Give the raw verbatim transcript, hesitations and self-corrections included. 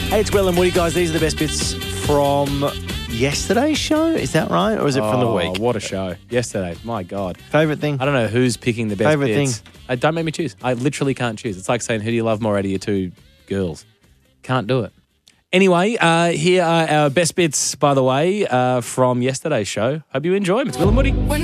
Hey, it's Will and Woody, guys. These are the best bits from yesterday's show. Is that right? Or is it from the Oh, week? What a show. Yesterday. My God. Favourite thing? I don't know who's picking the best Favourite bits. thing? Uh, don't make me choose. I literally can't choose. It's like saying, who do you love more out of your two girls? Can't do it. Anyway, uh, here are our best bits, by the way, uh, from yesterday's show. Hope you enjoy them. It's Will and Woody.